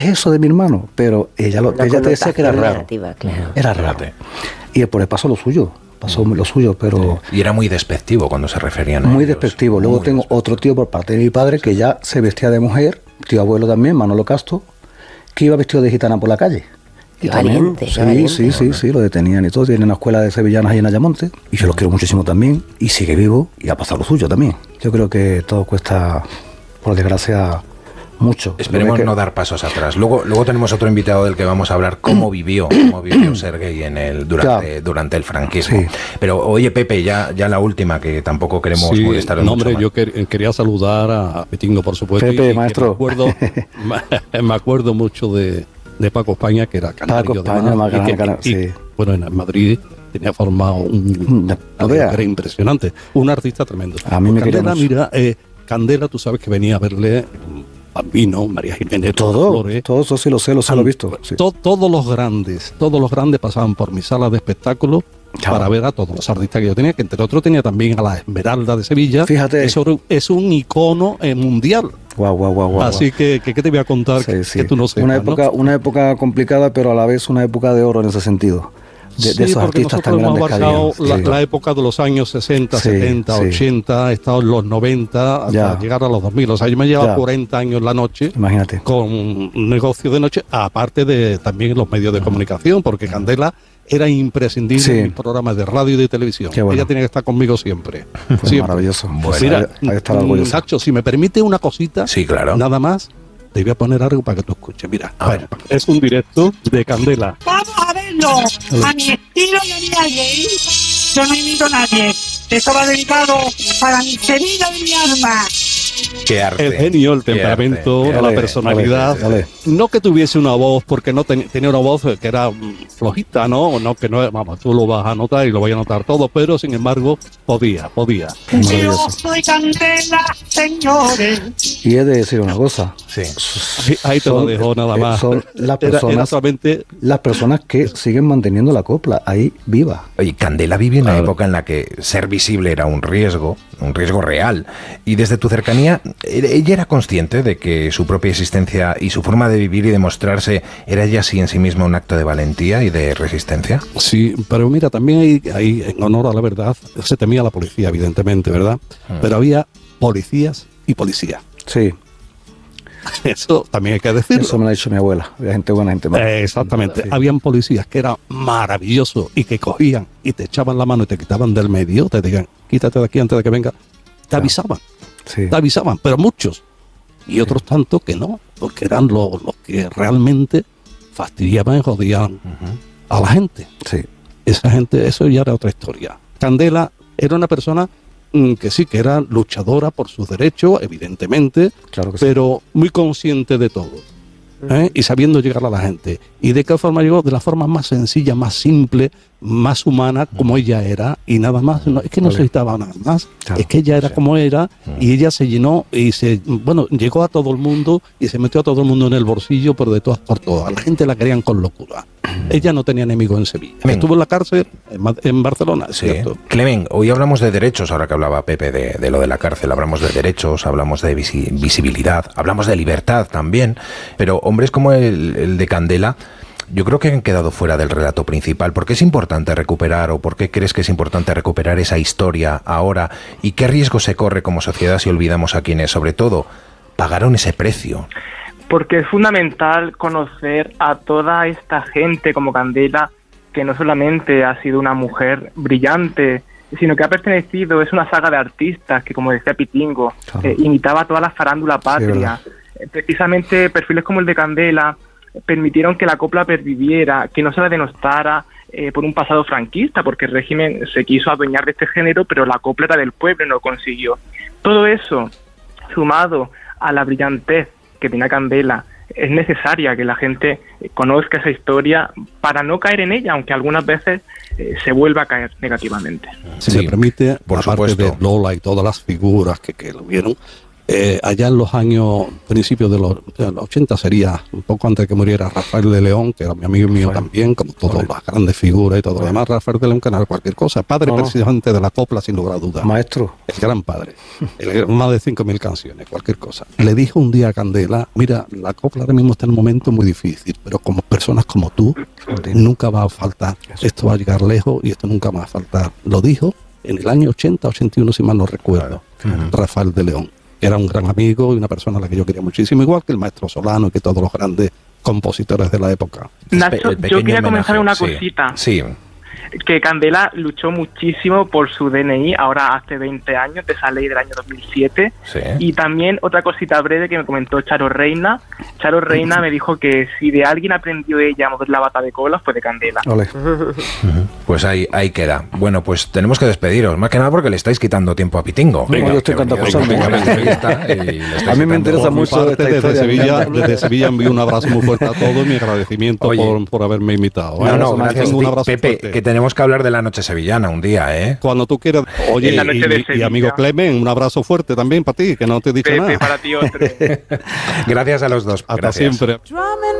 eso de mi hermano, pero ella te decía que era raro. Negativa, claro. Era raro. Y por el paso lo suyo, pero... Sí. Y era muy despectivo cuando se referían a muy ellos. Despectivo. Luego Muy tengo despectivo. otro tío por parte de mi padre que ya se vestía de mujer, tío abuelo también, Manolo Castro, que iba vestido de gitana por la calle. Y también, sí, lo detenían y todo. Tiene una escuela de sevillanas ahí en Ayamonte, y yo lo quiero muchísimo también, y sigue vivo, y ha pasado lo suyo también. Yo creo que todo cuesta, por desgracia, mucho. Esperemos no dar pasos atrás. Luego tenemos otro invitado del que vamos a hablar cómo vivió Sergei durante el franquismo. Sí. Pero oye, Pepe, ya la última, que tampoco queremos molestar mucho. Hombre, más. yo quería saludar a Petingo, por supuesto. Pepe, maestro. Me acuerdo mucho de Paco España, que era canario. Paco España, sí. Bueno, en Madrid tenía formado un era impresionante, un artista tremendo. A mí me Candela, quería mira, Candela, tú sabes que venía a verle Bambino, María Jiménez, todo eso sí lo sé, lo he visto. Sí. Todos los grandes pasaban por mi sala de espectáculos. Claro. Para ver a todos los artistas que yo tenía, que entre otros tenía también a la Esmeralda de Sevilla. Fíjate. Eso es un icono mundial. Guau. Así que ¿qué te voy a contar que tú no sepas? Una época complicada, pero a la vez una época de oro en ese sentido. De esos artistas tan grandes que había. La época de los años 60, 70, 80, he estado en los 90 hasta llegar a los 2000. O sea, yo me he llevado 40 años en la noche. Imagínate. Con un negocio de noche, aparte de también los medios de comunicación, porque Candela era imprescindible en mis programas de radio y de televisión. Bueno. Ella tiene que estar conmigo siempre. Maravilloso. Bueno, mira, Nacho, si me permite una cosita, claro. Nada más, te voy a poner algo para que tú escuches. Mira, es un directo de Candela. ¡Vamos a verlo! A mi estilo y a mi aire. Yo no imito a nadie. Esto va dedicado para mi Sevilla de mi alma. Qué arte. El genio, el temperamento, la personalidad. Dale. No que tuviese una voz, porque no tenía una voz que era flojita, ¿no? Que no, vamos, tú lo vas a notar y lo voy a notar todo, pero sin embargo, podía. Yo soy Candela, señores. Y he de decir una cosa. Sí. Ahí te lo dejo nada más. Son las personas que siguen manteniendo la copla ahí viva. Oye, Candela vivió una época en la que ser visible era un riesgo real. Y desde tu cercanía, ¿ella era consciente de que su propia existencia y su forma de vivir y de mostrarse era ya así en sí misma un acto de valentía y de resistencia? Sí, pero mira, también hay en honor a la verdad, se temía la policía, evidentemente, ¿verdad? Pero había policías y policías. Sí. Eso también hay que decirlo. Eso me lo ha dicho mi abuela. Había gente buena, gente mala. Exactamente. Sí. Habían policías que eran maravillosos y que cogían y te echaban la mano y te quitaban del medio, te digan, quítate de aquí antes de que venga. Te avisaban. Sí. Te avisaban, pero muchos. Y otros tanto que no, porque eran los que realmente fastidiaban y jodían a la gente. Sí. Esa gente, eso ya era otra historia. Candela era una persona que sí, que era luchadora por sus derechos, evidentemente, Claro que pero muy consciente de todo, y sabiendo llegar a la gente. ¿Y de qué forma llegó? De la forma más sencilla, más simple, más humana, como ella era, y nada más. No, es que no necesitaba nada más, es que ella era como era, y ella se llenó y llegó a todo el mundo y se metió a todo el mundo en el bolsillo, pero de todas por todas. La gente la querían con locura. Ella no tenía enemigo en Sevilla. Estuvo en la cárcel en Barcelona, ¿cierto? Clemen, hoy hablamos de derechos, ahora que hablaba Pepe de lo de la cárcel, hablamos de derechos, hablamos de visibilidad, hablamos de libertad también, pero hombres como el de Candela, yo creo que han quedado fuera del relato principal. ¿Por qué es importante recuperar, o por qué crees que es importante recuperar esa historia ahora? ¿Y qué riesgo se corre como sociedad si olvidamos a quienes, sobre todo, pagaron ese precio? Porque es fundamental conocer a toda esta gente como Candela, que no solamente ha sido una mujer brillante, sino que ha pertenecido, es una saga de artistas que, como decía Pitingo, imitaba toda la farándula patria. Sí, precisamente perfiles como el de Candela permitieron que la copla perviviera, que no se la denostara por un pasado franquista, porque el régimen se quiso adueñar de este género, pero la copla era del pueblo y no lo consiguió. Todo eso, sumado a la brillantez que tenía Candela, es necesaria que la gente conozca esa historia para no caer en ella, aunque algunas veces se vuelva a caer negativamente. Si me permite, por aparte supuesto, de Lola y todas las figuras que lo vieron, allá en los años, principios de los 80, sería un poco antes de que muriera Rafael de León, que era mi amigo mío también, como todas las grandes figuras y todo lo demás. Rafael de León, que no era cualquier cosa, padre precisamente de la copla, sin lugar a dudas. Maestro. El gran padre. Más de 5.000 canciones, cualquier cosa. Le dijo un día a Candela, mira, la copla ahora mismo está en un momento muy difícil, pero como personas como tú, nunca va a faltar. Esto va a llegar lejos y esto nunca va a faltar. Lo dijo en el año 80, 81, si mal no recuerdo, Rafael de León. Era un gran amigo y una persona a la que yo quería muchísimo, igual que el maestro Solano y que todos los grandes compositores de la época. Nacho, yo quería comentar una cosita. Sí. Que Candela luchó muchísimo por su DNI, ahora hace 20 años, de esa ley del año 2007. Sí. Y también otra cosita breve que me comentó Charo Reina. Charo Reina me dijo que si de alguien aprendió ella a mover la bata de cola fue de Candela. Ole. Pues ahí queda. Bueno, pues tenemos que despediros, más que nada porque le estáis quitando tiempo a Pitingo. Venga, yo estoy encantado con A mí me interesa mucho esta historia. Desde Sevilla envío un abrazo muy fuerte a todos y mi agradecimiento por haberme invitado. No, gracias. gracias, Un abrazo Pepe, fuerte. que tenemos que hablar de la noche sevillana un día, ¿eh? Cuando tú quieras. Oye, En la noche de Sevilla. y amigo Clemen, un abrazo fuerte también para ti, que no te he dicho Pepe, nada. para ti otro. Gracias a los dos. Hasta Gracias. siempre.